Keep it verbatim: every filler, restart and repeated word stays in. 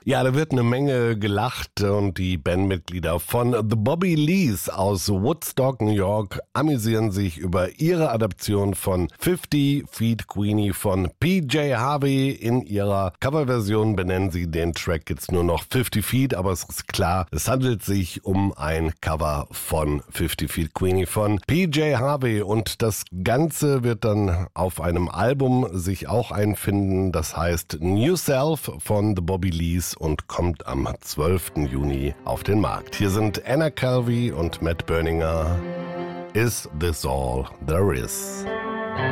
Ja, da wird eine Menge gelacht und die Bandmitglieder von The Bobby Lees aus Woodstock, New York amüsieren sich über ihre Adaption von fifty Feet Queenie von P J Harvey. In ihrer Coverversion benennen sie den Track jetzt nur noch fifty Feet, aber es ist klar, es handelt sich um ein Cover von fifty Feet Queenie von P J Harvey und das Ganze wird dann auf einem Album sich auch einfinden, das heißt New Self von The Bobby Lees und kommt am zwölften Juni auf den Markt. Hier sind Anna Calvi und Matt Berninger. Is This All There Is?